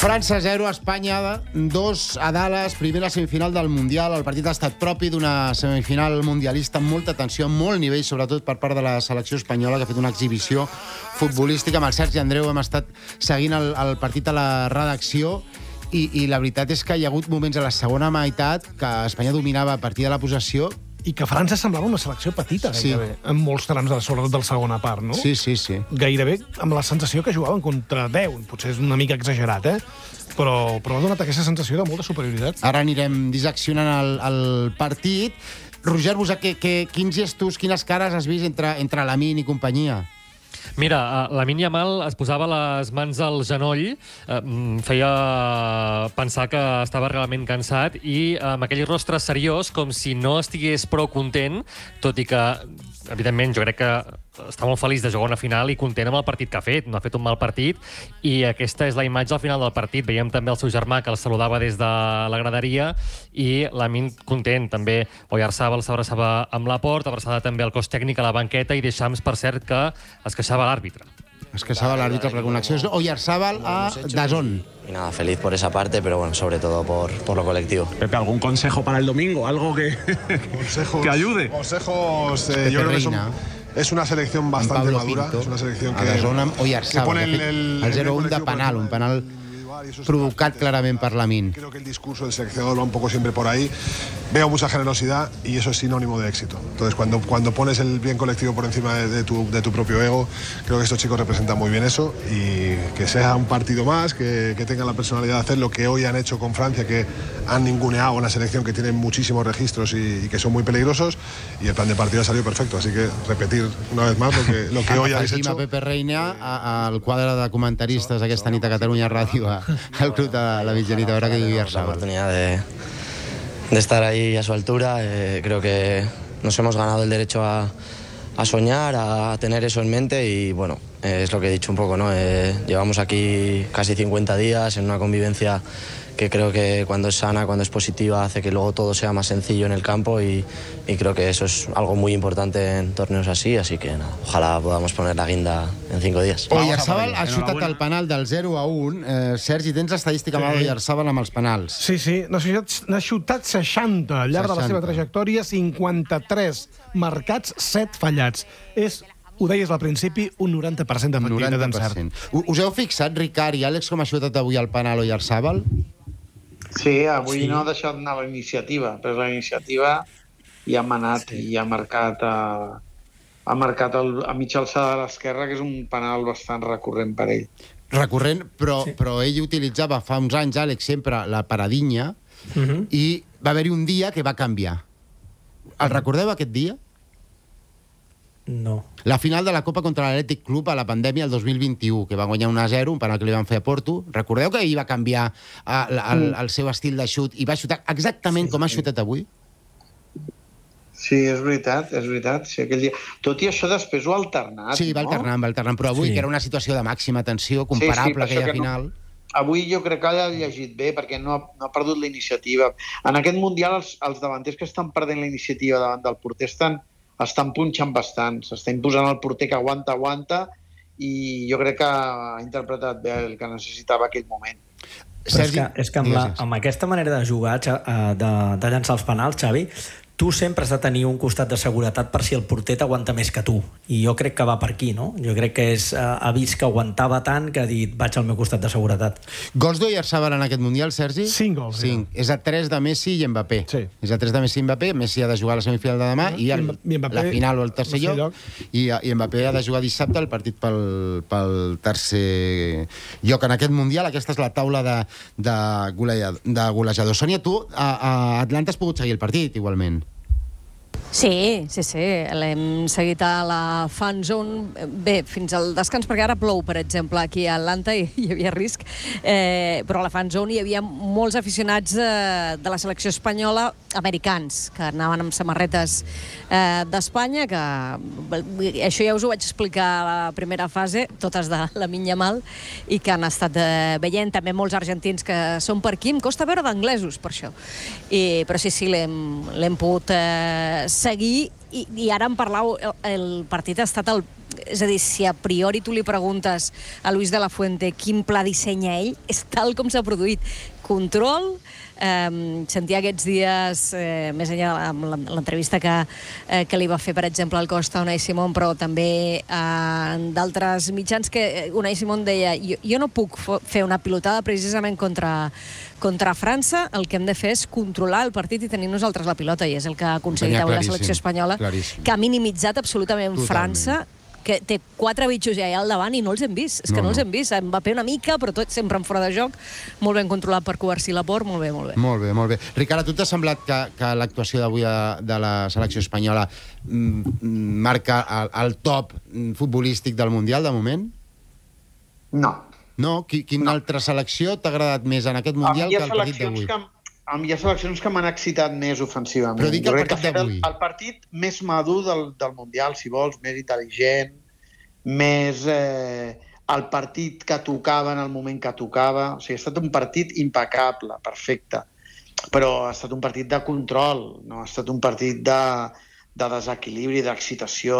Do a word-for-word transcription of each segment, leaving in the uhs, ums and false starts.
França zero, Espanya dos a Dallas, primera semifinal del Mundial. El partit ha estat propi d'una semifinal mundialista amb molta tensió, amb molt nivell, sobretot per part de la selecció espanyola, que ha fet una exhibició futbolística. Amb el Sergi Andreu hem estat seguint el, el partit a la redacció i, i la veritat és que hi ha hagut moments a la segona meitat que Espanya dominava a partir de la possessió. I que França semblava una selecció petita, gairebé, sí. En molts trams, sobretot de la segona part, no? Sí, sí, sí. Gairebé amb la sensació que jugaven contra deu. Potser és una mica exagerat, eh? Però, però ha donat aquesta sensació de molta superioritat. Ara anirem disseccionant el, el partit. Roger Busa, que, que, quins gestos, quines cares has vist entre, entre Lamine i companyia? Mira, Lamine Yamal es posava les mans al genoll, feia pensar que estava realment cansat i amb aquell rostre seriós, com si no estigués prou content, tot i que, evidentment, jo crec que està molt feliç de jugar una final i content amb el partit que ha fet. No ha fet un mal partit i aquesta és la imatge al final del partit. Veiem també el seu germà que el saludava des de la graderia i Lamine content. També Oyarzabal s'abraçava amb la Porta, abraçada també al cos tècnic a la banqueta i Deschamps, per cert, que es queixava l'àrbitre. Es queixava l'àrbitre per la connexió. Oyarzabal a DAZN. Y nada, feliz por esa parte, pero bueno, sobre todo por, por lo colectivo. Pepe, ¿algún consejo para el domingo? ¿Algo que, consejos, que ayude? Consejos, eh, yo creo que son, es una selección bastante madura. Pinto, es una selección que, que pone el, el, el zero uno de penal, un penal provocat clarament per Lamine. Creo que el discurso del seleccionador va un poco siempre por ahí. Veo mucha generosidad y eso es sinónimo de éxito. Entonces, cuando, cuando pones el bien colectivo por encima de, de, tu, de tu propio ego, creo que estos chicos representan muy bien eso y que sea un partido más, que, que tengan la personalidad de hacer lo que hoy han hecho con Francia, que han ninguneado una selección que tiene muchísimos registros y, y que son muy peligrosos, y el plan de partido ha salido perfecto. Así que repetir una vez más lo que, lo que hoy habéis hecho. A Pepe Reina al quadre de comentaristes aquesta nit a Catalunya Ràdio al club de la mitjanit, a veure què diu Oyarzabal. La oportunidad de, de estar ahí a su altura, eh, creo que nos hemos ganado el derecho a, a soñar, a tener eso en mente y bueno, eh, es lo que he dicho un poco, ¿no? Eh, llevamos aquí casi cincuenta días en una convivencia que creo que cuando es sana, cuando es positiva, hace que luego todo sea más sencillo en el campo y, y creo que eso es algo muy importante en torneos así, así que nada, ojalá podamos poner la guinda en cinco días. Oyarzabal ha xutat el penal del zero a un. Eh, Sergi, tens estadística sí. d'Oyarzabal amb els penals? Sí, sí, n'ha xutat, n'ha xutat seixanta al llarg seixanta. De la seva trajectòria, cinquanta-tres marcats, set fallats. És, ho deies al principi, un noranta per cent d'efectivitat d'encert. Us heu fixat, Ricard i Àlex, com ha xutat avui el penal Oyarzabal? Sí, avui sí. No ha deixat anar la iniciativa, però la iniciativa i ha manat sí. I ha marcat, a, ha marcat el, a mitja alçada de l'esquerra, que és un penal bastant recurrent per ell. Recurrent, però, sí. Però ell utilitzava fa uns anys, Àlex, sempre la paradinya, uh-huh. I va haver-hi un dia que va canviar. El recordeu aquest dia? No. La final de la Copa contra l'Atlètic Club a la pandèmia el dos mil vint-i-u, que va guanyar un a zero, un penal que li van fer a Porto. Recordeu que ell va canviar el, el, el seu estil de xut i va xutar exactament sí, com ha xutat avui? Sí, és veritat, és veritat. Sí, aquell dia. Tot i això després ho ha alternat, sí, va alternant, no? va alternant, però avui, sí. Que era una situació de màxima tensió, comparable sí, sí, a aquella que final... No... Avui jo crec que l'ha llegit bé, perquè no ha, no ha perdut la iniciativa. En aquest Mundial, els, els davanters que estan perdent la iniciativa davant del porter estan... estan punxant bastant, s'està imposant el porter que aguanta, aguanta, i jo crec que ha interpretat bé el que necessitava aquell moment. Però és que, és que amb, la, amb aquesta manera de jugar, de, de llançar els penals, Xavi, tu sempre has de tenir un costat de seguretat per si el porter t'aguanta més que tu. I jo crec que va per aquí, no? Jo crec que és, ha vist que aguantava tant que ha dit, vaig al meu costat de seguretat. Gols d'Oyarzabal en aquest Mundial, Sergi? Cinc gols. Cinc. Ja. És a tres de Messi i Mbappé. Sí. És a tres de Messi i Mbappé. Messi ha de jugar a la semifinal de demà i, el, I Mbappé, la final o el tercer lloc. lloc. I, I Mbappé ha de jugar dissabte el partit pel, pel tercer lloc en aquest Mundial. Aquesta és la taula de, de, golejador, de golejador. Sònia, tu a, a Atlanta has pogut seguir el partit, igualment. Sí, sí, sí, l'hem seguit a la fan zone, bé, fins al descans, perquè ara plou, per exemple, aquí a Atlanta i hi havia risc, eh, però a la fan zone hi havia molts aficionats eh, de la selecció espanyola, americans, que anaven amb samarretes eh, d'Espanya, que això ja us ho vaig explicar a la primera fase, totes de Lamine Yamal, i que han estat eh, veient també molts argentins que són per aquí, em costa veure d'anglesos per això, I, però sí, sí, l'hem pogut eh, seguir, i, i ara en parlau, el, el partit ha estat el... És a dir, si a priori tu li preguntes a Luis de la Fuente quin pla dissenya ell, és tal com s'ha produït. Control, eh, sentia aquests dies, eh, més enllà de l'entrevista que, eh, que li va fer, per exemple, al Costa Unai Simón, però també eh, d'altres mitjans, que Unai Simón deia jo, jo no puc fer una pilotada precisament contra, contra França, el que hem de fer és controlar el partit i tenir nosaltres la pilota, i és el que ha aconseguit avui la selecció espanyola, claríssim. Que ha minimitzat absolutament Totalment. França, que té quatre bitxos ja al davant i no els hem vist. És que no, no els hem vist. Mbappé una mica, però tot sempre en fora de joc. Molt ben controlat per Coercí Laporte. Molt bé, molt bé. Molt bé, molt bé. Ricard, a tu t'ha semblat que, que l'actuació d'avui de la selecció espanyola mm, marca el, el top futbolístic del Mundial, de moment? No. No? Quina no. altra selecció t'ha agradat més en aquest Mundial que el partit d'avui? Que... Hi ha seleccions que m'han excitat més ofensivament. Però dic el partit d'avui. El, el partit més madur del, del Mundial, si vols, més intel·ligent, més eh, el partit que tocava en el moment que tocava. O sigui, ha estat un partit impecable, perfecte. Però ha estat un partit de control, no? Ha estat un partit de, de desequilibri, d'excitació,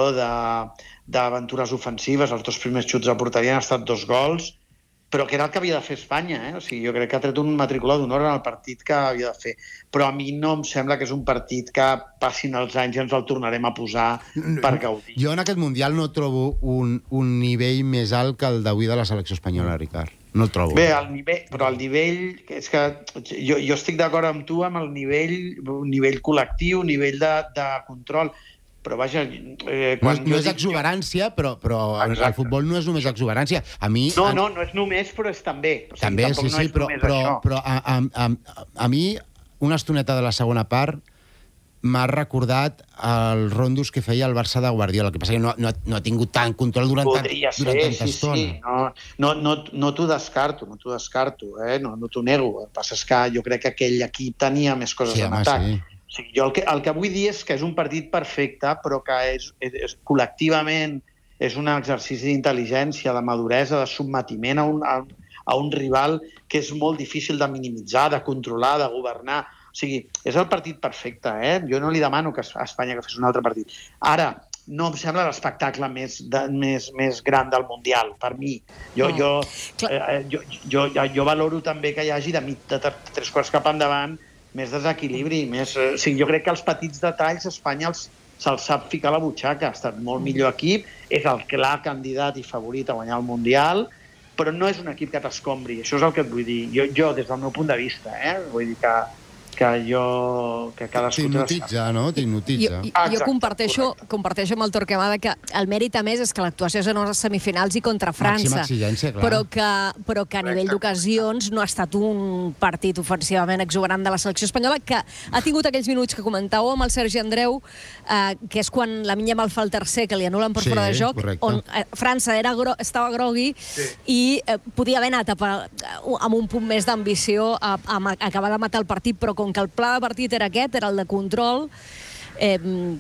d'aventures ofensives. Els dos primers xuts a porteria han estat dos gols, però que era el que havia de fer Espanya, eh? O sigui, jo crec que ha tret un matricular d'honor en el partit que havia de fer. Però a mi no em sembla que és un partit que passin els anys i ens el tornarem a posar per gaudir. Jo en aquest Mundial no trobo un, un nivell més alt que el d'avui de la selecció espanyola, Ricard. No el trobo. Bé, el nivell, però el nivell... És que jo, jo estic d'acord amb tu amb el nivell, nivell col·lectiu, nivell de, de control... Però vaja... Eh, quan no, no és exuberància, jo... però, però el futbol no és només exuberància. A mi... No, no, no és només, però és també. O sigui, també, sí, no sí, però, però, però a, a, a, a mi una estoneta de la segona part m'ha recordat els rondos que feia el Barça de Guardiola. El que passa que no, no, no ha tingut tant control durant, tant, durant tanta sí, estona. Sí. No, no, no, no t'ho descarto, no t'ho descarto, eh? no, no t'ho nego. El que passa és que jo crec que aquell equip tenia més coses sí, en home, atac. Sí. O sigui, jo el que, el que vull dir és que és un partit perfecte, però que és, és, és col·lectivament és un exercici d'intel·ligència, de maduresa, de submetiment a un, a, a un rival que és molt difícil de minimitzar, de controlar, de governar. O sigui, és el partit perfecte, eh? Jo no li demano que a Espanya que fes un altre partit. Ara, no em sembla l'espectacle més, de, més, més gran del Mundial, per mi. Jo, no. jo, eh, jo, jo, jo valoro també que hi hagi de, mig, de tres quarts cap endavant més desequilibri, més... O sigui, jo crec que els petits detalls Espanya se'ls sap ficar a la butxaca. Ha estat molt millor equip, és el clar candidat i favorit a guanyar el Mundial, però no és un equip que t'escombri. Això és el que et vull dir. Jo, jo des del meu punt de vista, eh? Vull dir que... que jo... que cadascú... T'hipnotitza, no? T'hipnotitza. Jo, jo comparteixo, comparteixo amb el Torquemada que el mèrit a més és que l'actuació és en les semifinals i contra França. Màxima exigència, clar. Però que, però que a nivell d'ocasions no ha estat un partit ofensivament exuberant de la selecció espanyola, que ha tingut aquells minuts que comentàveu amb el Sergi Andreu, eh, que és quan la Lamine Yamal fa el tercer, que li anulen per sí, fora de joc, correcte. On eh, França era gro estava grogui sí. i eh, podia haver anat a, a, amb un punt més d'ambició a, a, a acabar de matar el partit, però com que el pla de partit era aquest, era el de control, eh,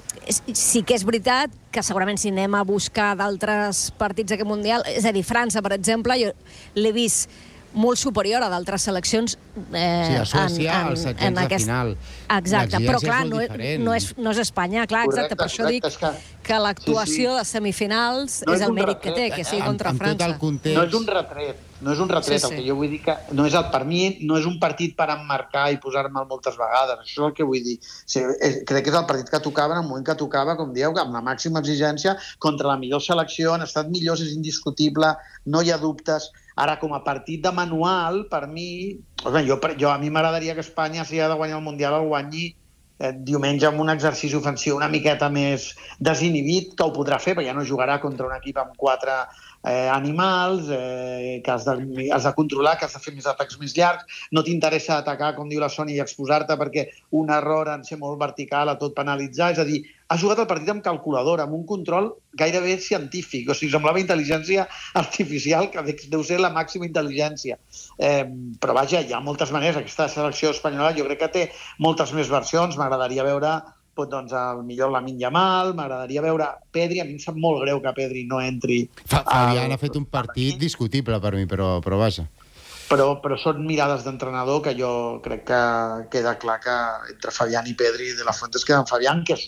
sí que és veritat que segurament si anem a buscar d'altres partits d'aquest Mundial, és a dir, França, per exemple, jo l'he vist molt superior a d'altres seleccions eh, sí, a Suècia, en, en, als setzents de aquest... final. Exacte, però clar, no, no, és, no és Espanya, clar, exacte, correcte, per això dic que, que l'actuació sí, sí. de semifinals no és, és el mèrit que té, que sigui contra amb, amb França. Tot el context... No és un retret, no és un retret, sí, sí. El que jo vull dir que no és el, per mi no és un partit per emmarcar i posar-me'l moltes vegades, això és el que vull dir. O sigui, és, crec que és el partit que tocava en el moment que tocava, com dieu, amb la màxima exigència contra la millor selecció, han estat millors, és indiscutible, no hi ha dubtes. Ara, com a partit de manual, per mi, jo, jo a mi m'agradaria que Espanya, si ha de guanyar el Mundial, el guanyi eh, diumenge amb un exercici ofensiu una miqueta més desinhibit, que ho podrà fer, perquè ja no jugarà contra un equip amb quatre eh, animals, eh, que has de, has de controlar, que has de fer més atacs més llargs, no t'interessa atacar, com diu la Sònia, i exposar-te perquè un error en ser molt vertical a tot penalitzar, és a dir, ha jugat el partit amb calculadora, amb un control gairebé científic, o sigui, semblava intel·ligència artificial, que deu ser la màxima intel·ligència. Eh, però vaja, hi ha moltes maneres, aquesta selecció espanyola jo crec que té moltes més versions, m'agradaria veure pues, doncs, el millor Lamine Yamal, m'agradaria veure Pedri, a mi em sap molt greu que Pedri no entri. Fabián ha fet un partit discutible per mi, però, però vaja. Però, però són mirades d'entrenador que jo crec que queda clar que entre Fabián i Pedri de la Fuente es queda en Fabián, que és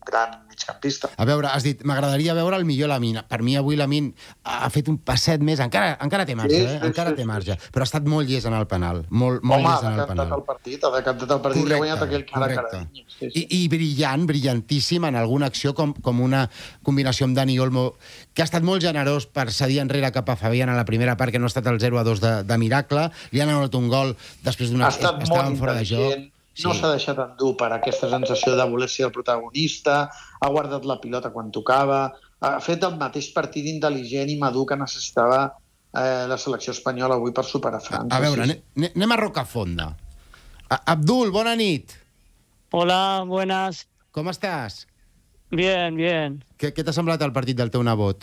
gran migcampista. A veure, has dit, m'agradaria veure el millor Lamine. Per mi avui Lamine ha fet un passet més, encara, encara té marge, Sí, eh? sí, encara sí, té sí. marge, però ha estat molt llest en el penal, molt, molt Home, llest ha en el decantat penal. el partit, ha decantat el partit i ha guanyat aquell cara a cara. Correcte. I, I brillant, brillantíssim en alguna acció com, com una combinació amb Dani Olmo, que ha estat molt generós per cedir enrere cap a Fabián a la primera part, que no ha estat el zero a dos de, de miracle, li han anul·lat un gol després d'una... Ha estat molt fora de joc. intel·ligent, no s'ha deixat endur per aquesta sensació de voler ser el protagonista, ha guardat la pilota quan tocava, ha fet el mateix partit intel·ligent i madur que necessitava eh, la selecció espanyola avui per superar França. A veure, sí, sí. anem a Rocafonda. A Abdul, bona nit. Hola, buenas. Com estàs? Bien, bien. Què, què t'ha semblat el partit del teu nebot?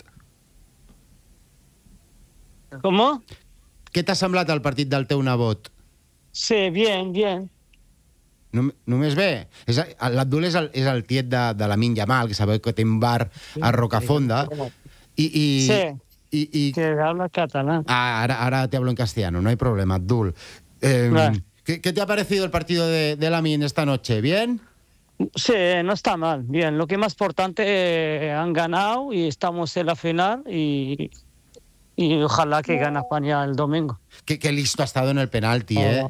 ¿Cómo? Què t'ha semblat el partit del teu nebot? Sí, bien, bien. No, només bé. L'Abdul és, el, és el tiet de, de Lamine Yamal, que sabeu que té un bar a Rocafonda. I, i, sí, y, y... que habla catalán. Ah, ahora, ahora te hablo en castellano, no hay problema, Abdul. Eh, Vale. ¿qué, ¿Qué te ha parecido el partido de, de Lamine esta noche? ¿Bien? Sí, no está mal. Bien, lo que más importante, eh, han ganado y estamos en la final y, y ojalá que gane España el domingo. Qué, qué listo ha estado en el penalti, ¿eh?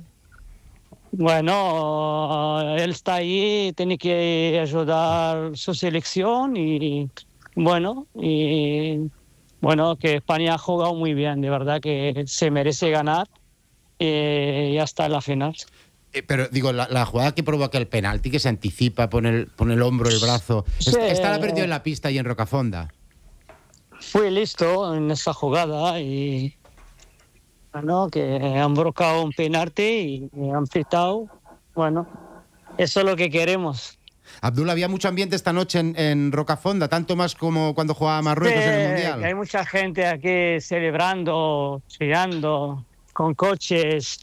Bueno, él está ahí, tiene que ayudar su selección y bueno, y bueno, que España ha jugado muy bien, de verdad que se merece ganar y ya está en la final. Eh, pero digo, la, la jugada que provoca el penalti, que se anticipa, pone el, pone el hombro, el brazo, Sí. está, está la perdió en la pista y en Rocafonda. Fui listo en esa jugada y bueno, que han brocado un penalti y han pitado. Bueno, eso es lo que queremos. Abdul, había mucho ambiente esta noche en, en Rocafonda, tanto más como cuando jugaba Marruecos Sí, en el que Mundial. hay mucha gente aquí celebrando, chillando, con coches.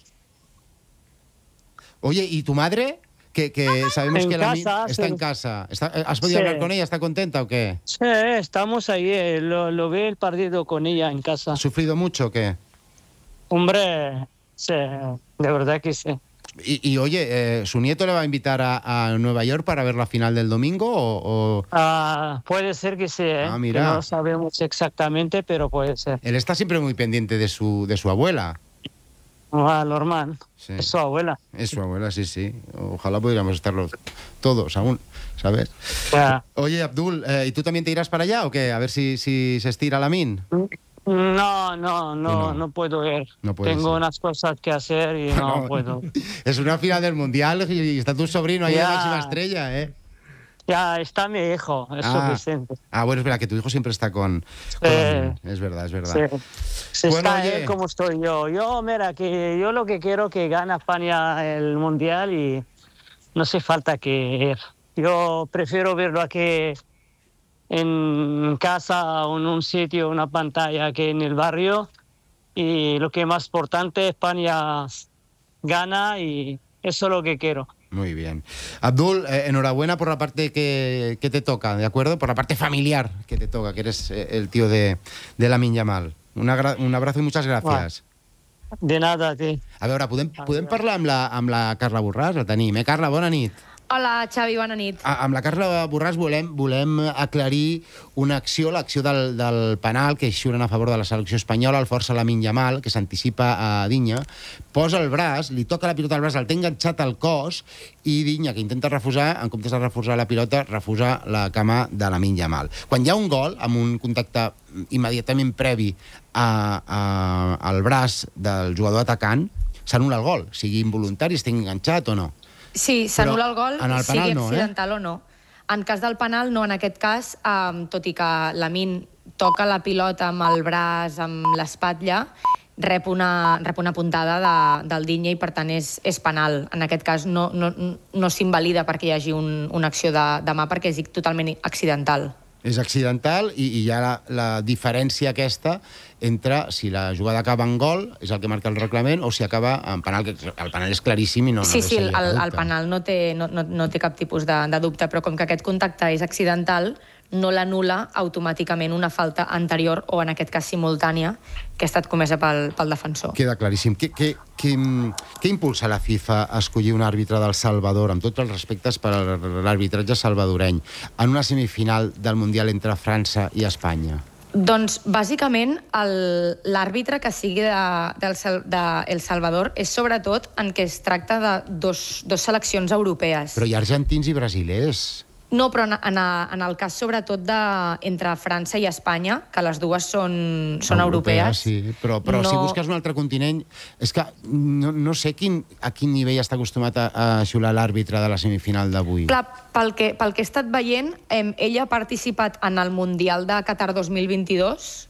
Oye, ¿y tu madre? Que, que sabemos En que la mi- casa, está sí. en casa. Está- ¿Has podido Sí. hablar con ella? ¿Está contenta o qué? Sí, estamos ahí, eh, lo, lo vi el partido con ella en casa. ¿Ha sufrido mucho o qué? Hombre, sí, de verdad que sí. Y, y, oye, eh, ¿su nieto le va a invitar a, a Nueva York para ver la final del domingo o...? o... Ah, puede ser que sí, ¿eh? Ah, Que mira. no sabemos exactamente, pero puede ser. Él está siempre muy pendiente de su, de su abuela. Ah, normal. Sí. Es su abuela. Es su abuela, sí, sí. Ojalá pudiéramos estarlo todos aún, ¿sabes? Ya. Oye, Abdul, eh, ¿y tú también te irás para allá o qué? A ver si, si se estira Lamine. No, no, no, no. no puedo ir. No puedes Tengo ir. unas cosas que hacer y no, No. puedo. Es una final del Mundial y, y está tu sobrino ahí de Ya. máxima estrella, ¿eh? Ya está mi hijo, es Ah. suficiente. Ah, bueno, espera, que tu hijo siempre está con... con Sí. Lamine. Es verdad, es verdad. Sí. Si Bueno, está oye. él como estoy yo. Yo, mira, que yo lo que quiero es que gane España el Mundial y no hace falta que ir. Yo prefiero verlo aquí en casa o en un sitio, una pantalla, que en el barrio. Y lo que es más importante, España gana y eso es lo que quiero. Muy bien. Abdul, eh, enhorabuena por la parte que, que te toca, ¿de acuerdo? Por la parte familiar que te toca, que eres eh, el tío de, de Lamine Yamal. Un, agra- un abrazo i muchas gracias. De nada, a ti. A veure, podem, podem parlar amb la, amb la Carla Borràs? La tenim, eh? Carla, bona nit. Hola, Xavi, bona nit. A, amb la Carla Borràs volem, volem aclarir una acció, l'acció del, del penal que eixuren a favor de la selecció espanyola, el força Lamine Yamal, que s'anticipa a Dinya, posa el braç, li toca la pilota al braç, el té enganxat al cos, i Dinya, que intenta refusar, en comptes de refusar la pilota, refusa la cama de Lamine Yamal. Quan hi ha un gol, amb un contacte immediatament previ a, a, al braç del jugador atacant, s'anul·la el gol, sigui involuntari, estigui enganxat o no. Sí, s'anul·la el gol, en el sigui penal no, eh? accidental o no. En cas del penal, no. En aquest cas, um, tot i que Lamine toca la pilota amb el braç, amb l'espatlla, rep una, rep una puntada de, del Dinya i, per tant, és, és penal. En aquest cas, no, no, no s'invalida perquè hi hagi un, una acció de, de mà, perquè és totalment accidental. És accidental i, i hi ha la, la diferència aquesta entre si la jugada acaba en gol, és el que marca el reglament, o si acaba en penal, que el penal és claríssim i no... Sí, no sí, el, deixaria el dubte. penal no té, no, no, no té cap tipus de, de dubte, però com que aquest contacte és accidental, no l'anul·la automàticament una falta anterior o, en aquest cas, simultània, que ha estat comesa pel, pel defensor. Queda claríssim. Què, què, què, què impulsa la FIFA a escollir un àrbitre del Salvador, amb tots els respectes per a l'arbitratge salvadoreny, en una semifinal del Mundial entre França i Espanya? Doncs, bàsicament, l'àrbitre que sigui de, de, de El Salvador és sobretot en què es tracta de dos, dos seleccions europees. Però hi ha argentins i brasilers. No, però en, en, en el cas sobretot de, entre França i Espanya, que les dues són, són europees... Sí, però, però no... si busques un altre continent... És que no, no sé quin, a quin nivell està acostumat a, a xiular l'àrbitre de la semifinal d'avui. Clar, pel que, pel que he estat veient, eh, ell ha participat en el Mundial de Qatar dos mil vint-i-dos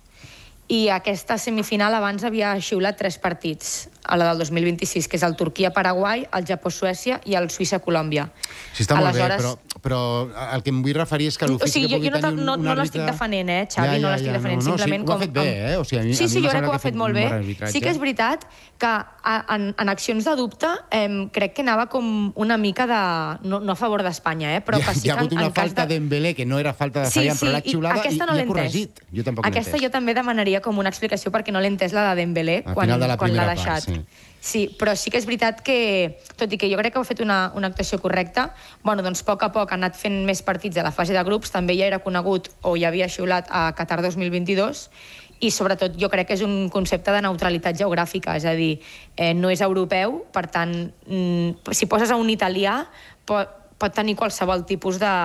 i aquesta semifinal abans havia xiulat tres partits, a la del dos mil vint-i-sis, que és el Turquia-Paraguai, el Japó-Suècia i el Suïssa-Colòmbia. Sí, està molt Aleshores... bé, però, però el que em vull referir és que l'ofici o sigui, que pugui jo no, tenir un, no, un no àrbitre... l'estic defendent, eh, Xavi, ja, ja, no l'estic ja, defendent, no, no, simplement sí, ho ha fet com... bé, eh? O sigui, a mi, sí, a mi sí, jo crec que que ho ha fet molt bé. Sí que és veritat que en, en accions de dubte eh, crec que anava com una mica de... No, no a favor d'Espanya, eh, però ja, que sí hi ha hagut que una en falta de Dembélé, que no era falta de fallar, sí, sí, però l'ha xiulada i, no i ha corregit. Jo tampoc l'he entès. Aquesta jo també demanaria com una explicació perquè no l'he entès la de Dembélé quan l'ha deixat. Sí. Sí, però sí que és veritat que, tot i que jo crec que ha fet una, una actuació correcta, bueno, doncs a poc a poc ha anat fent més partits a la fase de grups, també ja era conegut o ja havia xiulat a Qatar dos mil vint-i-dos, i sobretot jo crec que és un concepte de neutralitat geogràfica, és a dir, eh, no és europeu, per tant, mm, si poses a un italià, pot, pot tenir qualsevol tipus de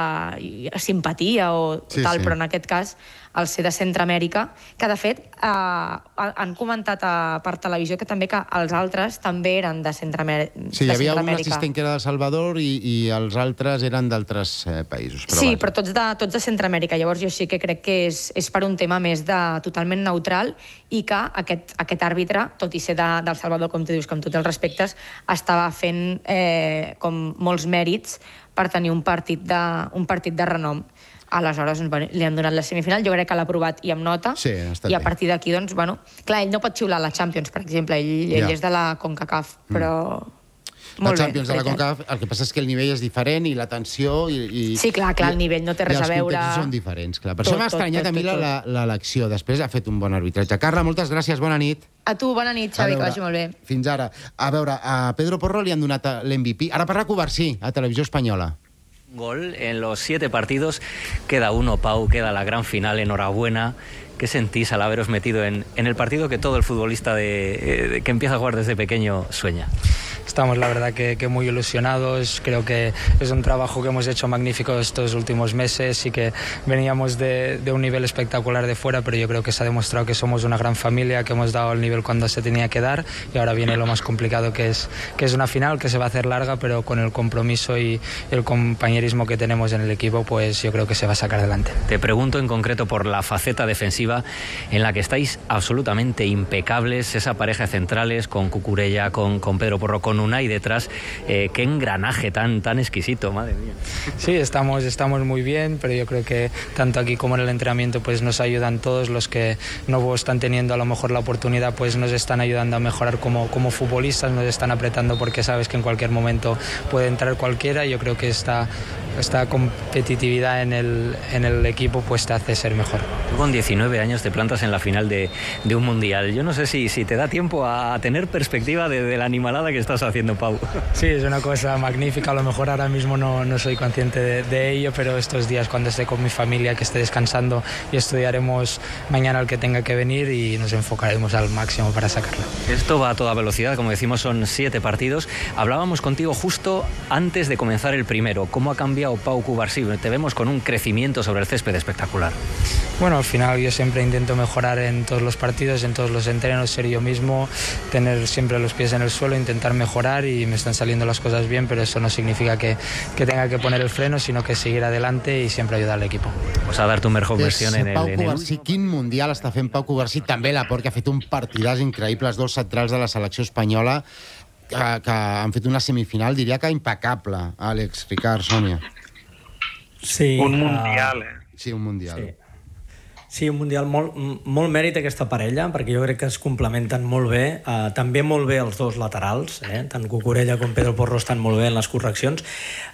simpatia o sí, tal, sí. però en aquest cas al ser de Centroamèrica, que de fet eh, han comentat a, per televisió que també que els altres també eren de Centroamèrica. Sí, hi havia un assistent que era de Salvador i, i els altres eren d'altres eh, països. Però sí, vaja. però tots de, tots de Centroamèrica. Llavors jo sí que crec que és, és per un tema més de totalment neutral i que aquest, aquest àrbitre, tot i ser de, del Salvador, com tu dius, com tots els respectes, estava fent eh, com molts mèrits per tenir un partit de, un partit de renom. Aleshores, bueno, li han donat la semifinal, jo crec que l'ha aprovat i amb nota, sí, i a partir d'aquí, doncs, bueno, clar, ell no pot xiular la Champions, per exemple, ell, ell ja. és de la CONCACAF, però... Mm. La Champions de la CONCACAF, el que passa és que el nivell és diferent i la tensió... I, i, sí, clar, clar, el nivell no té res a veure... I els contextos són diferents, clar. Per tot, això m'ha estranyat a mi l'elecció. Després ha fet un bon arbitratge. Carla, moltes gràcies, bona nit. A tu, bona nit, Xavi, que vagi molt bé. Fins ara. A veure, a Pedro Porro li han donat l'M V P. Ara parla Covarsí, a Televisió Espanyola. Gol en los siete partidos, queda uno, Pau, queda la gran final, enhorabuena. ¿Qué sentís al haberos metido en, en el partido que todo el futbolista de, de, que empieza a jugar desde pequeño sueña? Estamos, la verdad, que, que muy ilusionados. Creo que es un trabajo que hemos hecho magnífico estos últimos meses y que veníamos de, de un nivel espectacular de fuera, pero yo creo que se ha demostrado que somos una gran familia, que hemos dado el nivel cuando se tenía que dar y ahora viene lo más complicado, que es, que es una final que se va a hacer larga, pero con el compromiso y el compañerismo que tenemos en el equipo, pues yo creo que se va a sacar adelante. Te pregunto en concreto por la faceta defensiva en la que estáis absolutamente impecables, esa pareja de centrales con Cucurella, con, con Pedro Porro, con Unai detrás, eh, qué engranaje tan, tan exquisito, madre mía. Sí, estamos, estamos muy bien, pero yo creo que tanto aquí como en el entrenamiento pues nos ayudan todos, los que no están teniendo a lo mejor la oportunidad pues nos están ayudando a mejorar como, como futbolistas, nos están apretando porque sabes que en cualquier momento puede entrar cualquiera y yo creo que esta, esta competitividad en el, en el equipo pues te hace ser mejor. Tú con diecinueve años te plantas en la final de, de un mundial. Yo no sé si, si te da tiempo a tener perspectiva de, de la animalada que estás haciendo, Pau. Sí, es una cosa magnífica. A lo mejor ahora mismo no, no soy consciente de, de ello, pero estos días cuando esté con mi familia, que esté descansando y estudiaremos mañana el que tenga que venir y nos enfocaremos al máximo para sacarla. Esto va a toda velocidad, como decimos, son siete partidos. Hablábamos contigo justo antes de comenzar el primero. ¿Cómo ha cambiado Pau Cubarsí? Te vemos con un crecimiento sobre el césped espectacular. Bueno, al final yo siempre intento mejorar en todos los partidos, en todos los entrenos, ser yo mismo, tener siempre los pies en el suelo, intentar mejorar y me están saliendo las cosas bien, pero eso no significa que, que tenga que poner el freno, sino que seguir adelante y siempre ayudar al equipo. Pues a dar tu mejor versión en el... Pau en el... Cubarsí, quin mundial està fent Pau Cubarsí? També la Port, que ha fet un partidàs increïble, els dos centrals de la selecció espanyola, que, que han fet una semifinal, diria que impecable, Àlex, Ricard, Sònia. Sí. Un mundial, eh? Sí, un mundial. Sí. Sí, un Mundial molt, molt mèrit aquesta parella, perquè jo crec que es complementen molt bé. Uh, també molt bé els dos laterals, eh? Tant Cucurella com Pedro Porro estan molt bé en les correccions.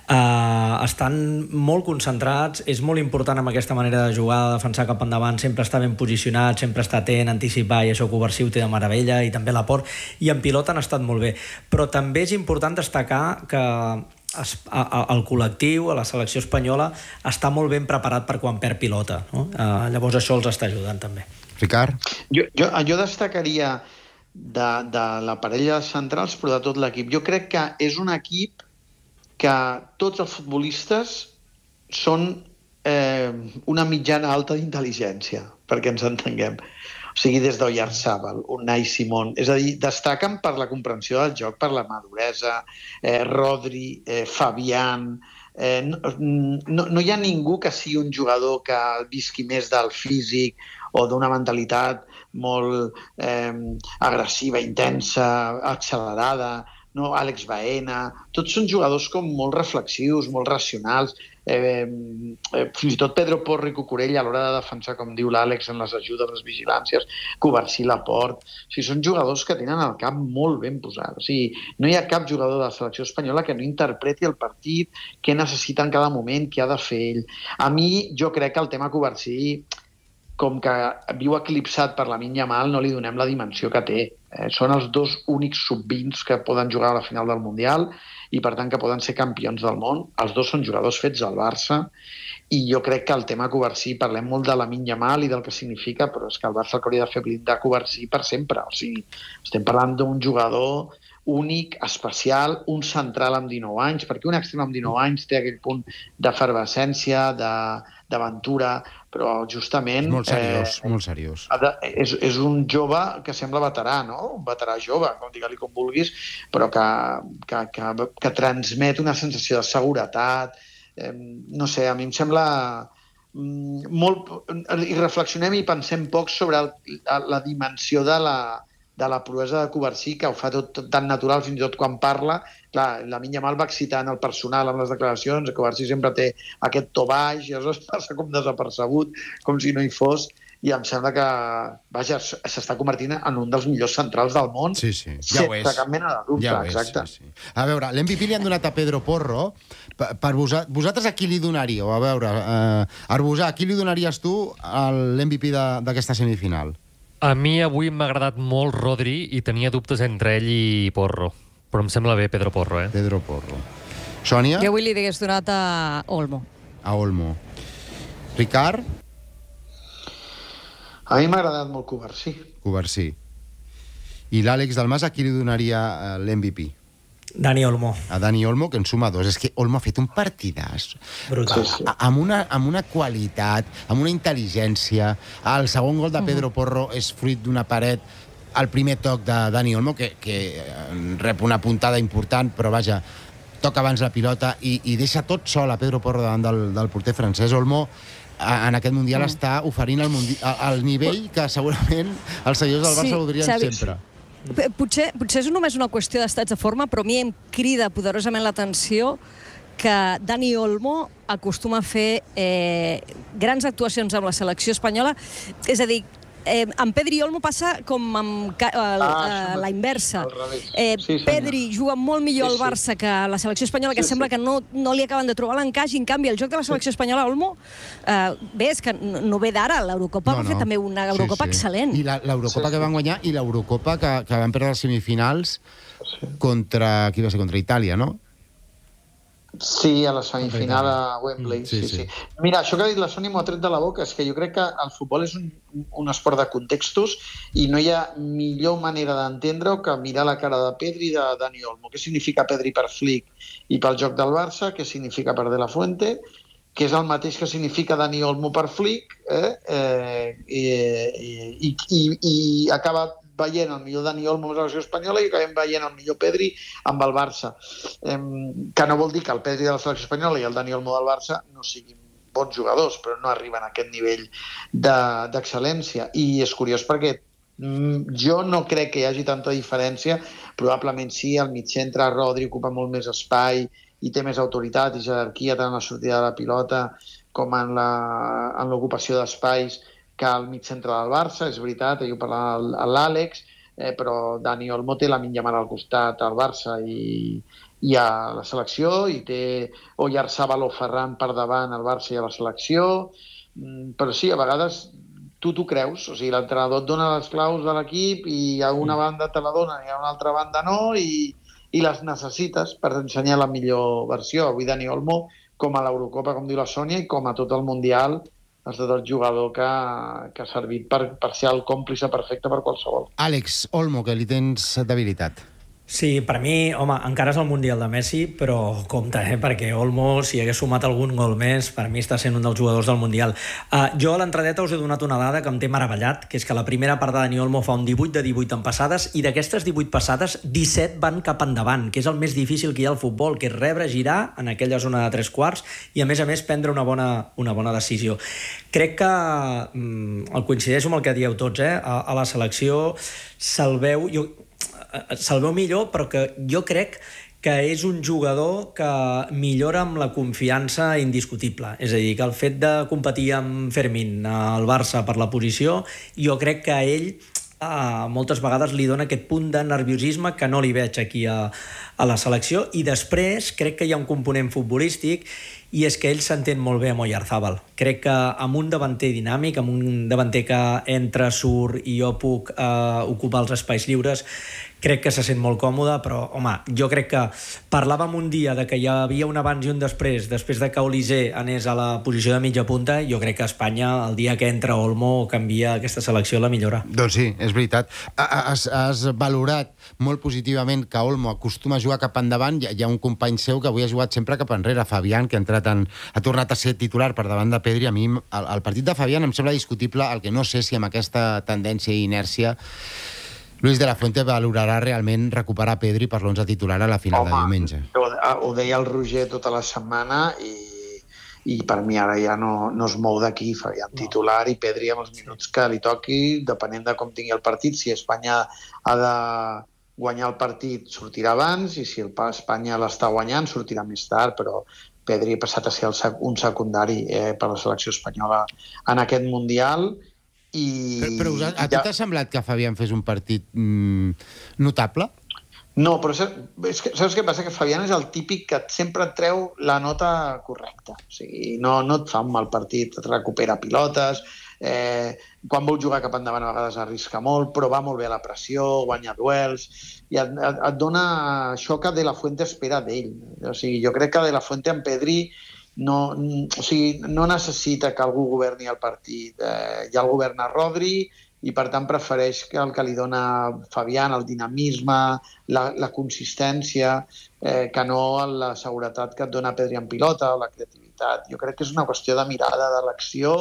Uh, estan molt concentrats, és molt important amb aquesta manera de jugar, de defensar cap endavant, sempre està ben posicionat, sempre està atent, anticipar, i això Covarsí ho té de meravella, i també l'Aport, i en pilota han estat molt bé. Però també és important destacar que Es, a, a, el col·lectiu, a la selecció espanyola, està molt ben preparat per quan perd pilota, no? Uh, llavors això els està ajudant també. Ricard? Jo, jo, jo destacaria de, de la parella de centrals, però de tot l'equip. Jo crec que és un equip que tots els futbolistes són eh, una mitjana alta d'intel·ligència, perquè ens entenguem. O sigui, des d'Oyarzabal, Unai Simón, és a dir, destaquen per la comprensió del joc, per la maduresa, eh, Rodri, eh, Fabián... Eh, no, no, no hi ha ningú que sigui un jugador que visqui més del físic o d'una mentalitat molt eh, agressiva, intensa, accelerada, no? Àlex Baena... Tots són jugadors com molt reflexius, molt racionals. Eh, eh, fins i tot Pedro Porro i Cucurella a l'hora de defensar, com diu l'Àlex, en les ajudes, les vigilàncies, Covarsí, l'Aport... O sigui, són jugadors que tenen el cap molt ben posat. O sigui, no hi ha cap jugador de la selecció espanyola que no interpreti el partit, què necessita en cada moment, què ha de fer ell. A mi, jo crec que el tema Covarsí, com que viu eclipsat per Lamine Yamal, no li donem la dimensió que té. Eh, són els dos únics sub vint que poden jugar a la final del Mundial i, per tant, que poden ser campions del món. Els dos són jugadors fets al Barça i jo crec que el tema Covarsí, parlem molt de Lamine Yamal i del que significa, però és que el Barça el que hauria de fer blindar Covarsí per sempre. O sigui, estem parlant d'un jugador únic, especial, un central amb dinou anys, perquè un extrem amb dinou anys té aquell punt d'efervescència, d'aventura, però justament... És molt seriós, eh, molt seriós. És, és un jove que sembla veterà, no? Un veterà jove, com digue-li com vulguis, però que, que, que, que transmet una sensació de seguretat. Eh, no sé, a mi em sembla molt... I reflexionem i pensem poc sobre el, la dimensió de la de la proesa de Covarsí, que ho fa tot, tot tan natural, fins i tot quan parla. Clar, Lamine Yamal va excitant el personal amb les declaracions, Covarsí sempre té aquest to baix, i aleshores passa com desapercebut, com si no hi fos, i em sembla que, vaja, s'està convertint en un dels millors centrals del món. Sí, sí, ja ho és. Sense cap mena de dubte, ja és, exacte. Sí, sí. A veure, l'M V P li han donat a Pedro Porro. Per, per vosa, vosaltres a qui li donaríeu? A veure, eh, Arbusà, a qui li donaries tu l'M V P d'aquesta semifinal? A mi avui m'ha agradat molt Rodri i tenia dubtes entre ell i Porro. Però em sembla bé Pedro Porro, eh? Pedro Porro. Sònia? Jo avui li hagués donat a Olmo. A Olmo. Ricard? A mi m'ha agradat molt Covarsí. Covarsí. I l'Àlex Dalmas a qui li donaria l'M V P? Dani Olmo. A Dani Olmo, que en suma dos. És que Olmo ha fet un partidàs. Brutal. Sí, sí. Amb, una, amb una qualitat, amb una intel·ligència. El segon gol de Pedro Porro és fruit d'una paret. El primer toc de Dani Olmo, que, que rep una puntada important, però vaja, toca abans la pilota i, i deixa tot sol a Pedro Porro davant del, del porter francès. Olmo en aquest Mundial mm. està oferint el, mundi el nivell que segurament els seguidors del Barça sí, voldrien Xavi. sempre. Potser, potser és només una qüestió d'estats de forma, però a mi em crida poderosament l'atenció que Dani Olmo acostuma a fer eh, grans actuacions amb la selecció espanyola. És a dir, eh, amb Pedri i Olmo passa com amb eh, ah, la inversa. Eh, sí, Pedri juga molt millor sí, sí. al Barça que a la selecció espanyola, que sí, sembla sí. que no, no li acaben de trobar l'encaix, i en canvi el joc de la selecció espanyola, Olmo, eh, bé, és que no ve d'ara, l'Eurocopa no, va fer no. també una Eurocopa sí, sí. excel·lent. I l'Eurocopa sí, sí. que van guanyar i l'Eurocopa que, que van perdre les semifinals sí. contra, qui va ser? Contra Itàlia, no? Sí, a la semifinal a Wembley. Sí, sí, sí. Sí. Mira, això que ha dit la Sònia m'ho ha tret de la boca, és que jo crec que el futbol és un, un esport de contextos i no hi ha millor manera d'entendre-ho que mirar la cara de Pedri i de Dani Olmo. Què significa Pedri per Flick i pel joc del Barça? Què significa per De La Fuente? Que és el mateix que significa Dani Olmo per Flick, eh? Eh, i, i, i, i acaba veient el millor Dani Olmo amb la selecció espanyola i acabem veient el millor Pedri amb el Barça. Eh, que no vol dir que el Pedri de la selecció espanyola i el Dani Olmo del Barça no siguin bons jugadors, però no arriben a aquest nivell d'excel·lència. I és curiós perquè mm, jo no crec que hi hagi tanta diferència. Probablement sí, el mitjcentre Rodri ocupa molt més espai i té més autoritat i jerarquia tant en la sortida de la pilota com en l'ocupació d'espais que al mig centre del Barça, és veritat, ahir ho parlava l'Àlex, eh, però Dani Olmo té Lamine Yamal al costat al Barça i, i a la selecció, i té Oyarzabal o Ferran per davant al Barça i a la selecció, però sí, a vegades tu t'ho creus, o sigui, l'entrenador et dona les claus de l'equip i a una banda te la dona i a una altra banda no, i, i les necessites per ensenyar la millor versió. Avui Dani Olmo, com a l'Eurocopa, com diu la Sònia, i com a tot el Mundial, ha estat el jugador que, que ha servit per, per ser el còmplice perfecte per qualsevol. Àlex, Olmo, que li tens debilitat. Sí, per mi, home, encara és el Mundial de Messi, però compte, eh, perquè Olmo, si hagués sumat algun gol més, per mi està sent un dels jugadors del Mundial. Uh, jo a l'entradeta us he donat una dada que em té meravellat, que és que la primera part de Dani Olmo fa un divuit de divuit en passades, i d'aquestes divuit passades, disset van cap endavant, que és el més difícil que hi ha al futbol, que és rebre, girar en aquella zona de tres quarts, i a més a més prendre una bona, una bona decisió. Crec que mm, el coincideixo amb el que dieu tots, eh? A, a la selecció se'l veu... Jo, se'l veu millor, però que jo crec que és un jugador que millora amb la confiança indiscutible. És a dir, que el fet de competir amb Fermín al Barça per la posició, jo crec que a ell eh, moltes vegades li dona aquest punt de nerviosisme que no li veig aquí a, a la selecció, i després crec que hi ha un component futbolístic, i és que ell s'entén molt bé amb Oyarzabal. Crec que amb un davanter dinàmic, amb un davanter que entra, surt i jo puc eh, ocupar els espais lliures, crec que se sent molt còmode, però, home, jo crec que parlàvem un dia de que hi havia un abans i un després, després de que Olise anés a la posició de mitja punta, jo crec que Espanya, el dia que entra Olmo, canvia aquesta selecció, la millora. Doncs sí, és veritat. Has, has valorat molt positivament que Olmo acostuma a jugar cap endavant. Hi ha un company seu que avui ha jugat sempre cap enrere, Fabián, que ha, entrat en, ha tornat a ser titular per davant de Pedri. A mi, el, el partit de Fabián em sembla discutible, el que no sé si amb aquesta tendència i inèrcia Luis de la Fuente valorarà realment recuperar Pedri per l'onze titular a la final Home, de diumenge. Ho, ho deia el Roger tota la setmana i, i per mi ara ja no, no es mou d'aquí, Fabián titular i Pedri amb els minuts que li toqui, depenent de com tingui el partit. Si Espanya ha de guanyar el partit, sortirà abans, i si el Espanya l'està guanyant, sortirà més tard, però Pedri ha passat a ser el sec, un secundari eh, per la selecció espanyola en aquest Mundial. I... Però, però a, a tu t'ha semblat que Fabián fes un partit mm, notable? No, però és que, saps què passa? Que Fabián és el típic que sempre et treu la nota correcta. O sigui, no, no et fa un mal partit, et recupera pilotes, eh, quan vol jugar cap endavant a vegades arrisca molt, però va molt bé a la pressió, guanya duels, i et, et, et dona això que De La Fuente espera d'ell. O sigui, jo crec que De La Fuente amb Pedri no, o sigui, no necessita que algú governi el partit. Eh, ja el governa Rodri, i per tant prefereix que el que li dona Fabián, el dinamisme, la, la consistència, eh, que no la seguretat que et dona Pedri en pilota o la creativitat. Jo crec que és una qüestió de mirada de l'acció,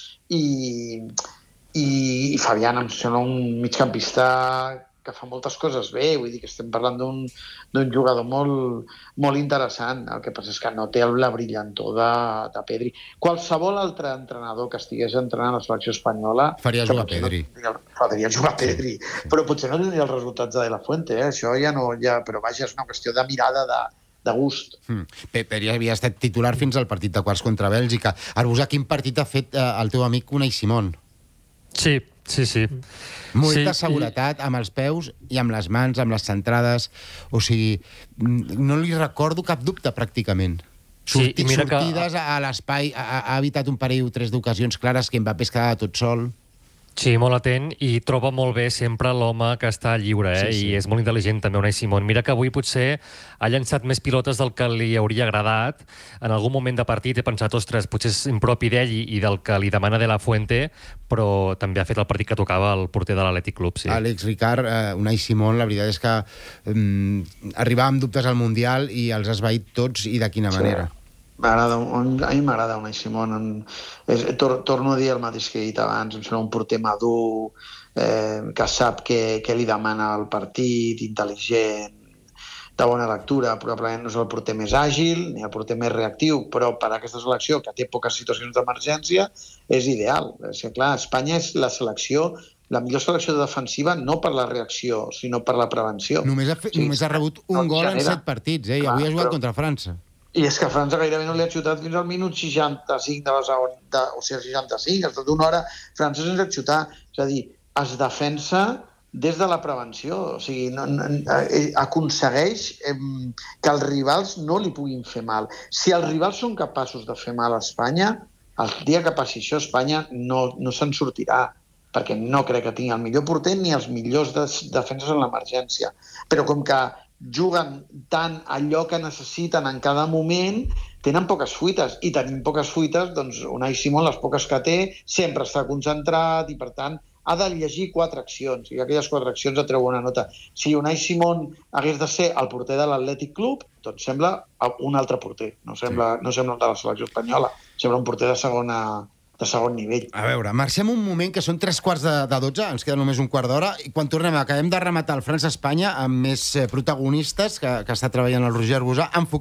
i, i, i Fabián em sembla un migcampista que fa moltes coses bé, vull dir que estem parlant d'un jugador molt, molt interessant. El que passa és que no té la brillantor de, de Pedri. Qualsevol altre entrenador que estigués entrenant la selecció espanyola faria jugar Pedri. No, faria jugar Pedri, sí. Però potser no tindria els resultats de De La Fuente, eh? Això ja no, ja, però vaja, és una qüestió de mirada, de, de gust. Hmm. Pedri havia estat titular fins al partit de quarts contra Bèlgica. Arbusà, quin partit ha fet eh, el teu amic Unai Simón? Sí, sí, sí. Molta sí, seguretat amb els peus i amb les mans, amb les centrades. O sigui, no li recordo cap dubte, pràcticament. Sorti, sí, sortides que... a l'espai, ha, ha evitat un parell o tres d'ocasions clares que Mbappé es quedava tot sol. Sí, molt atent, i troba molt bé sempre l'home que està lliure, eh? Sí, sí. I és molt intel·ligent també Unai Simón. Mira que avui potser ha llançat més pilotes del que li hauria agradat. En algun moment de partit he pensat, ostres, potser és impropi d'ell i, i del que li demana De La Fuente, però també ha fet el partit que tocava el porter de l'Atlètic Club, sí. Àlex, Ricard, eh, Unai Simón, la veritat és que eh, arribava amb dubtes al Mundial i els ha esvaït tots, i de quina manera. Sí. M'agrada, a mi m'agrada Unai Simón. En, és, tor, torno a dir el mateix que he dit abans. Em sembla un porter madur, eh, que sap què, què li demana el partit, intel·ligent, de bona lectura. Probablement no és el porter més àgil ni el porter més reactiu, però per a aquesta selecció, que té poques situacions d'emergència, és ideal. És que, clar, Espanya és la selecció, la millor selecció defensiva, no per la reacció, sinó per la prevenció. Només ha, fe, sí, només ha rebut un no gol genera. En set partits, eh? I clar, avui ha jugat però... contra França. I és que França gairebé no li ha xutat fins al minut seixanta-cinc de la segona, o sigui, seixanta-cinc, ha estat una hora França sense xutar. És a dir, es defensa des de la prevenció, o sigui, no, no, eh, aconsegueix eh, que els rivals no li puguin fer mal. Si els rivals són capaços de fer mal a Espanya, el dia que passi això, Espanya no, no se'n sortirà, perquè no crec que tingui el millor porter ni els millors de, defenses en l'emergència. Però com que juguen tant allò que necessiten en cada moment, tenen poques fuites, i tenint poques fuites, doncs Unai Simón, les poques que té, sempre està concentrat i, per tant, ha de llegir quatre accions, i aquelles quatre accions et treu una nota. Si Unai Simón hagués de ser el porter de l'Atlètic Club, doncs sembla un altre porter, no sembla, sí. no sembla el de la selecció espanyola, sembla un porter de segona, de segon nivell. A veure, marxem un moment, que són tres quarts de, de dotze, ens queda només un quart d'hora, i quan tornem acabem de rematar el França-Espanya amb més protagonistes que, que està treballant el Roger Arbusà, enfocat